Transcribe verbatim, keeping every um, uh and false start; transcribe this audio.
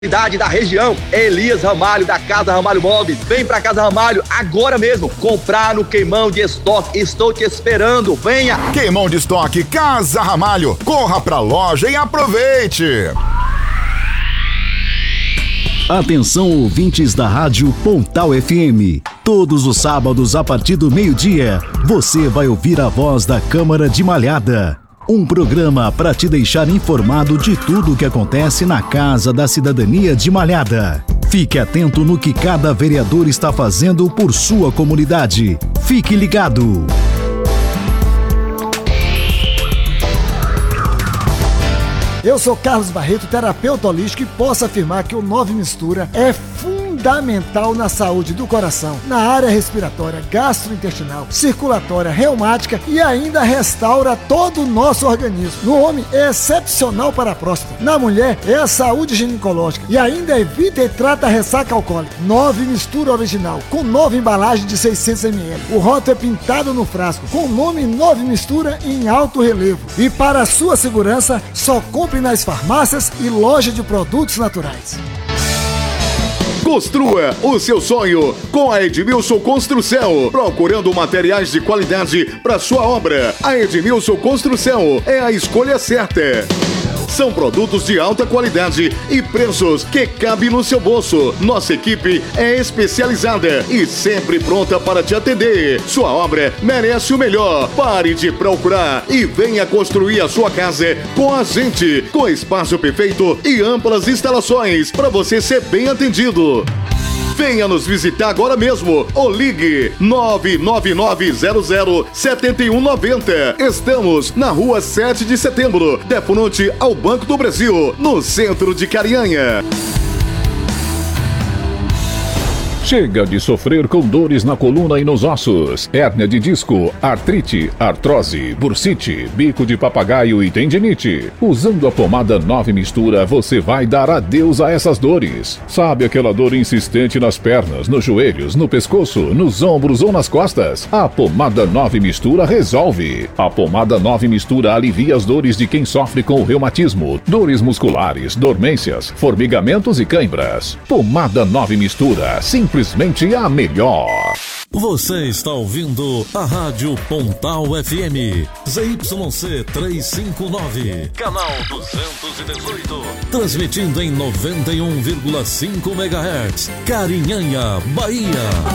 Da região, Elias Ramalho, da Casa Ramalho Móveis. Vem pra Casa Ramalho agora mesmo, comprar no queimão de estoque. Estou te esperando, venha! Queimão de estoque Casa Ramalho. Corra pra loja e aproveite! Atenção, ouvintes da Rádio Pontal F M. Todos os sábados, a partir do meio-dia, você vai ouvir a voz da Câmara de Malhada. Um programa para te deixar informado de tudo o que acontece na Casa da Cidadania de Malhada. Fique atento no que cada vereador está fazendo por sua comunidade. Fique ligado. Eu sou Carlos Barreto, terapeuta holístico, e posso afirmar que o Nove Mistura é fundamental na saúde do coração, na área respiratória, gastrointestinal, circulatória, reumática e ainda restaura todo o nosso organismo. No homem é excepcional para a próstata, na mulher é a saúde ginecológica e ainda evita e trata a ressaca alcoólica. Nove Mistura original, com nova embalagem de seiscentos mililitros. O rótulo é pintado no frasco, com o nome Nove Mistura em alto relevo. E para a sua segurança, só compre nas farmácias e loja de produtos naturais. Construa o seu sonho com a Edmilson Construção. Procurando materiais de qualidade para sua obra, a Edmilson Construção é a escolha certa. São produtos de alta qualidade e preços que cabem no seu bolso. Nossa equipe é especializada e sempre pronta para te atender. Sua obra merece o melhor. Pare de procurar e venha construir a sua casa com a gente. Com espaço perfeito e amplas instalações para você ser bem atendido. Venha nos visitar agora mesmo ou ligue nove nove nove zero zero sete um nove zero. Estamos na rua sete de setembro, de frente ao Banco do Brasil, no centro de Carianha. Chega de sofrer com dores na coluna e nos ossos, hérnia de disco, artrite, artrose, bursite, bico de papagaio e tendinite. Usando a pomada Nove Mistura, você vai dar adeus a essas dores. Sabe aquela dor insistente nas pernas, nos joelhos, no pescoço, nos ombros ou nas costas? A pomada Nove Mistura resolve. A pomada Nove Mistura alivia as dores de quem sofre com o reumatismo, dores musculares, dormências, formigamentos e cãibras. Pomada Nove Mistura, simplesmente a melhor. Você está ouvindo a Rádio Pontal F M, Z Y C trezentos e cinquenta e nove, canal duzentos e dezoito, transmitindo em noventa e um vírgula cinco megahertz, Carinhanha, Bahia.